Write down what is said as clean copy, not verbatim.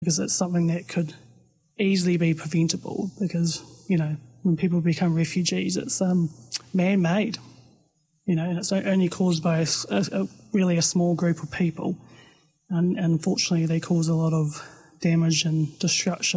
because it's something that could easily be preventable, because, when people become refugees, it's man-made, and it's only caused by really a small group of people. And unfortunately, they cause a lot of damage and destruction.